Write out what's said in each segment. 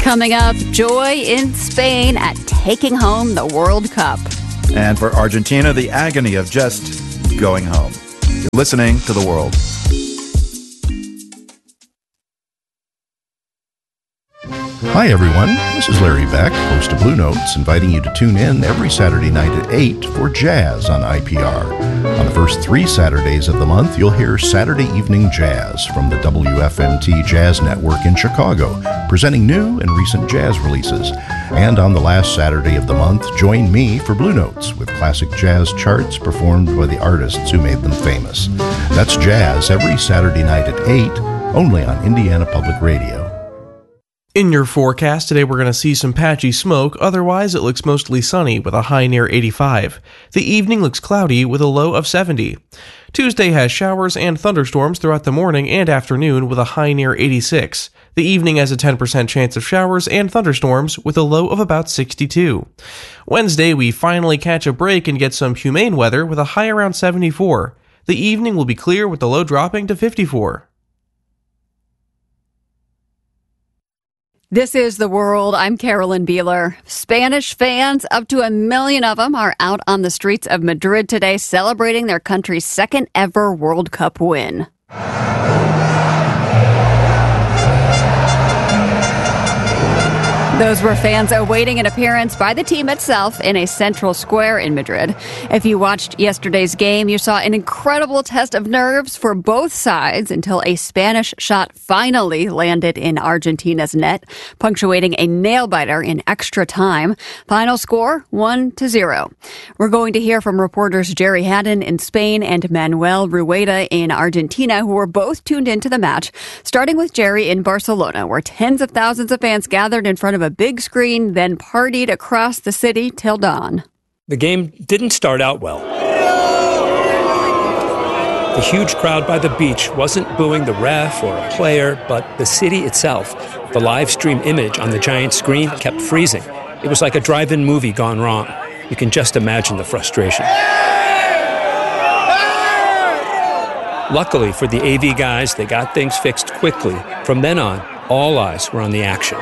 Coming up, joy in Spain at taking home the World Cup. And for Argentina, the agony of just going home. You're listening to The World. Hi, everyone. This is Larry Beck, host of Blue Notes, inviting you to tune in every Saturday night at 8 for Jazz on IPR. On the first 3 Saturdays of the month, you'll hear Saturday Evening Jazz from the WFMT Jazz Network in Chicago, presenting new and recent jazz releases. And on the last Saturday of the month, join me for Blue Notes with classic jazz charts performed by the artists who made them famous. That's jazz every Saturday night at 8, only on Indiana Public Radio. In your forecast, today we're going to see some patchy smoke, otherwise it looks mostly sunny with a high near 85. The evening looks cloudy with a low of 70. Tuesday has showers and thunderstorms throughout the morning and afternoon with a high near 86. The evening has a 10% chance of showers and thunderstorms with a low of about 62. Wednesday, we finally catch a break and get some humane weather with a high around 74. The evening will be clear with the low dropping to 54. This is The World. I'm Carolyn Beeler. Spanish fans, up to 1 million of them, are out on the streets of Madrid today celebrating their country's second ever World Cup win. Those were fans awaiting an appearance by the team itself in a central square in Madrid. If you watched yesterday's game, you saw an incredible test of nerves for both sides until a Spanish shot finally landed in Argentina's net, punctuating a nail-biter in extra time. Final score, 1-0. We're going to hear from reporters Jerry Haddon in Spain and Manuel Rueda in Argentina, who were both tuned into the match, starting with Jerry in Barcelona, where tens of thousands of fans gathered in front of a big screen, then partied across the city till dawn. The game didn't start out well. The huge crowd by the beach wasn't booing the ref or a player, but the city itself. The live stream image on the giant screen kept freezing. It was like a drive-in movie gone wrong. You can just imagine the frustration. Luckily for the AV guys, they got things fixed quickly. From then on, all eyes were on the action.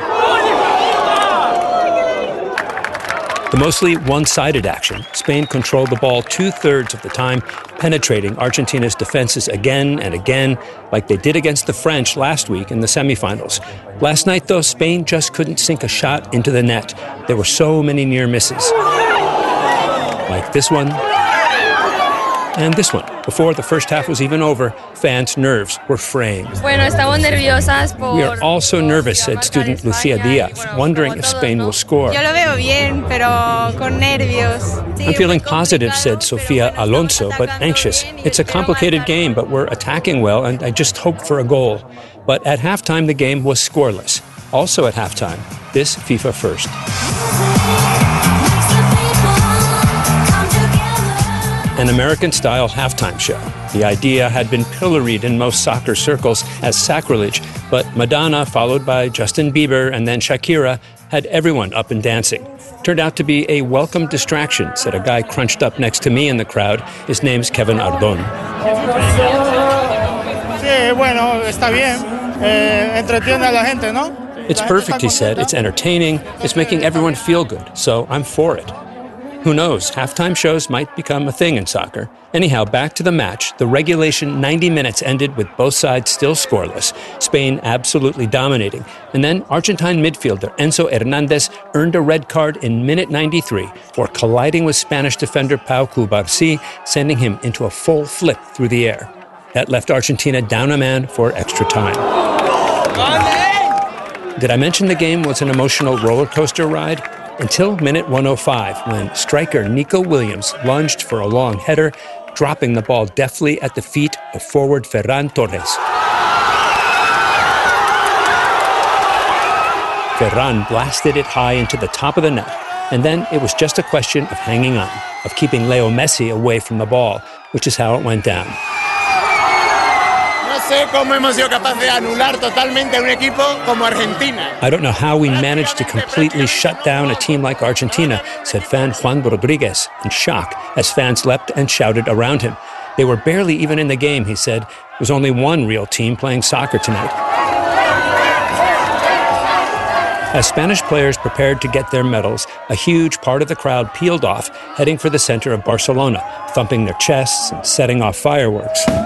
The mostly one-sided action. Spain controlled the ball 2/3 of the time, penetrating Argentina's defenses again and again, like they did against the French last week in the semifinals. Last night, though, Spain just couldn't sink a shot into the net. There were so many near misses. Like this one. And this one. Before the first half was even over, fans' nerves were fraying. We are all so nervous, said student Lucia Diaz, wondering if Spain will score. I'm feeling positive, said Sofia Alonso, but anxious. It's a complicated game, but we're attacking well, and I just hope for a goal. But at halftime, the game was scoreless. Also at halftime, this FIFA first. An American-style halftime show. The idea had been pilloried in most soccer circles as sacrilege, but Madonna, followed by Justin Bieber and then Shakira, had everyone up and dancing. Turned out to be a welcome distraction, said a guy crunched up next to me in the crowd. His name's Kevin Ardon. It's perfect, he said. It's entertaining. It's making everyone feel good, so I'm for it. Who knows? Halftime shows might become a thing in soccer. Anyhow, back to the match. The regulation 90 minutes ended with both sides still scoreless, Spain absolutely dominating. And then Argentine midfielder Enzo Hernandez earned a red card in minute 93 for colliding with Spanish defender Pau Cubarsí, sending him into a full flip through the air. That left Argentina down a man for extra time. Did I mention the game was an emotional roller coaster ride? Until minute 105, when striker Nico Williams lunged for a long header, dropping the ball deftly at the feet of forward Ferran Torres. Ferran blasted it high into the top of the net, and then it was just a question of hanging on, of keeping Leo Messi away from the ball, which is how it went down. I don't know how we managed to completely shut down a team like Argentina, said fan Juan Rodriguez in shock as fans leapt and shouted around him. They were barely even in the game, he said. There's only one real team playing soccer tonight. As Spanish players prepared to get their medals, a huge part of the crowd peeled off, heading for the center of Barcelona, thumping their chests and setting off fireworks.